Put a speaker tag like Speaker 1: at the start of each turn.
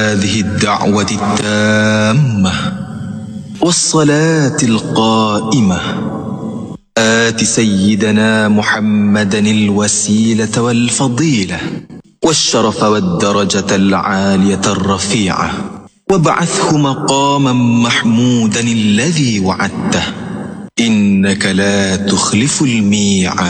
Speaker 1: هذه الدعوة التامة والصلاة القائمة آت سيدنا محمدا الوسيلة والفضيلة والشرف والدرجة العالية الرفيعة وابعثه مقاما محمودا الذي وعدته إنك لا تخلف الميعاد.